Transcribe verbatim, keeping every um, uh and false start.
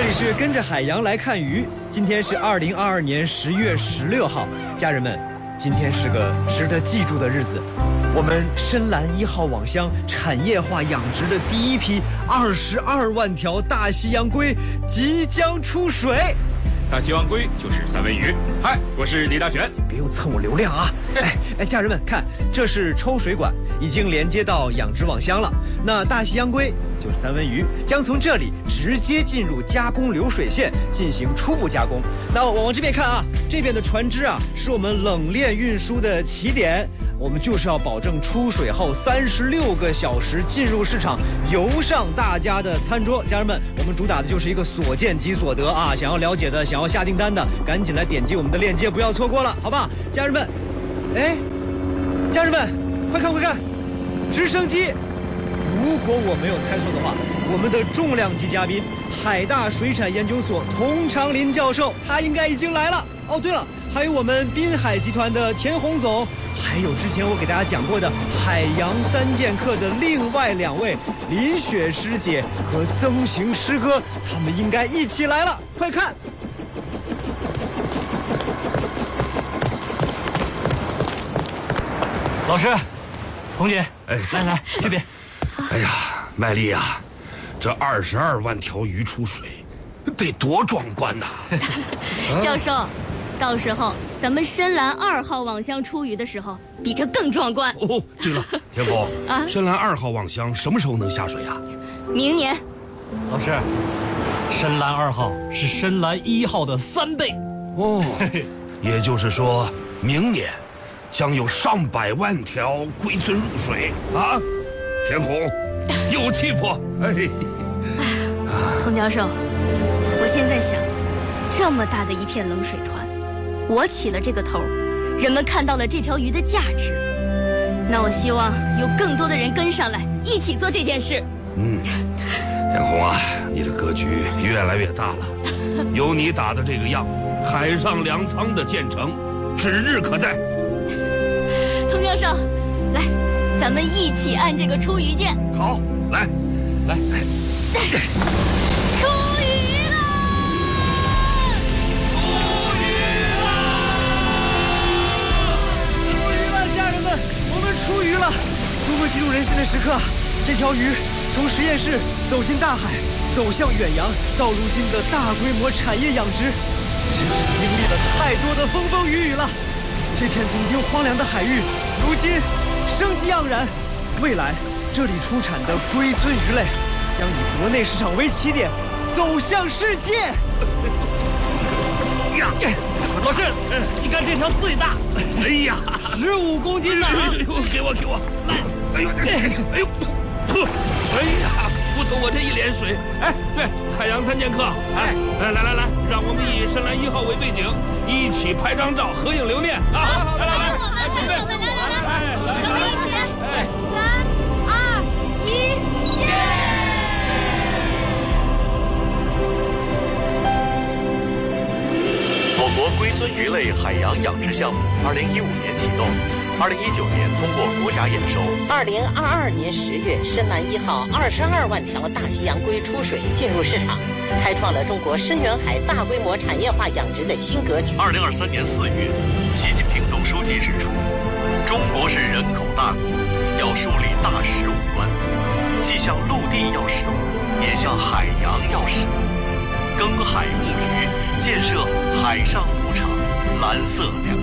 里是跟着海洋来看鱼，今天是二零二二年十月十六号，家人们，今天是个值得记住的日子。我们深蓝一号网箱产业化养殖的第一批二十二万条大西洋龟即将出水。 大西洋龟就是三文鱼。嗨，我是李大全。 别又蹭我流量啊！哎哎，家人们看，这是抽水管，已经连接到养殖网箱了。那大西洋龟就是三文鱼，将从这里直接进入加工流水线进行初步加工。那我往这边看啊，这边的船只啊，是我们冷链运输的起点。我们就是要保证出水后三十六个小时进入市场，游上大家的餐桌。家人们，我们主打的就是一个所见即所得啊！想要了解的，想要下订单的，赶紧来点击我们的链接，不要错过了，好吧？家人们，哎，家人们，快看快看，直升机！如果我没有猜错的话，我们的重量级嘉宾，海大水产研究所童长林教授，他应该已经来了。哦，对了，还有我们滨海集团的田洪总。还有之前我给大家讲过的海洋三剑客的另外两位林雪师姐和曾行师哥，他们应该一起来了，快看！ 老师，红姐，哎，来来这边。 哎呀，麦丽呀，这二十二万条鱼出水，得多壮观呐！ 教授。到时候咱们深蓝二号网箱出鱼的时候，比这更壮观哦。对了，田红啊，深蓝二号网箱什么时候能下水啊？ 明年。 老师，深蓝二号是深蓝一号的三倍哦，也就是说，明年将有上百万条龟尊入水啊！田红有气魄，哎。 童教授，我现在想，这么大的一片冷水团。我起了这个头，人们看到了这条鱼的价值，那我希望有更多的人跟上来，一起做这件事。 嗯，田红啊，你这格局越来越大了，有你打的这个样，海上粮仓的建成指日可待。 童教授，来，咱们一起按这个出鱼键。 好，来，来。 出鱼了！多么激动人心的时刻！这条鱼从实验室走进大海，走向远洋，到如今的大规模产业养殖，真是经历了太多的风风雨雨了。这片曾经荒凉的海域，如今生机盎然。未来这里出产的龟尊鱼类，将以国内市场为起点，走向世界。 老师，你看这条最大， 哎呀， 十五公斤呢！ 给我，给我，来！哎呦，哎呦，呵，哎呀，不头我这一脸水。哎，对，海洋三剑客，哎，来来来来，让我们以深蓝一号为背景，一起拍张照，合影留念啊！来来来， 准备，来来来，咱们一起，哎，三二一，耶！ 我国龟尊鱼类海洋养殖项目二零一五年启动，二零一九年通过国家验收。 二零二二年十月，深蓝一号二十二万条大西洋龟出水进入市场，开创了中国深远海大规模产业化养殖的新格局。 二零二三年四月，习近平总书记指出，中国是人口大国，要树立大十五观，既向陆地要实务，也向海洋要实务。耕海牧渔，建设海上牧场、蓝色粮